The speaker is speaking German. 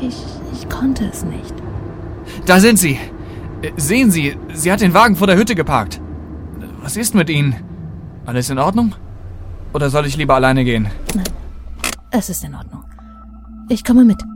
Ich konnte es nicht. Da sind Sie. Sehen Sie, sie hat den Wagen vor der Hütte geparkt. Was ist mit Ihnen? Alles in Ordnung? Oder soll ich lieber alleine gehen? Nein, es ist in Ordnung. Ich komme mit.